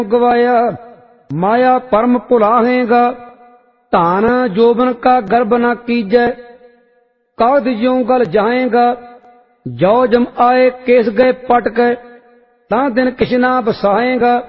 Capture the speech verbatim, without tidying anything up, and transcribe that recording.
गवाया माया परम भुलाहेगा। धान जोबन का गर्भ न कीजै कागज ज्यों गल जाएगा। जौ जम आए केस गए पट गए तां दिन किश ना बसाएगा।